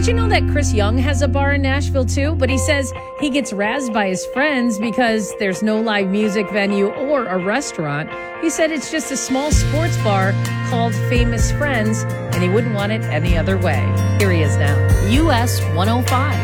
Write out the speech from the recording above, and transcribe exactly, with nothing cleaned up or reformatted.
Did you know that Chris Young has a bar in Nashville too? But he says he gets razzed by his friends because there's no live music venue or a restaurant. He said it's just a small sports bar called Famous Friends, and he wouldn't want it any other way. Here he is now. U S one oh five.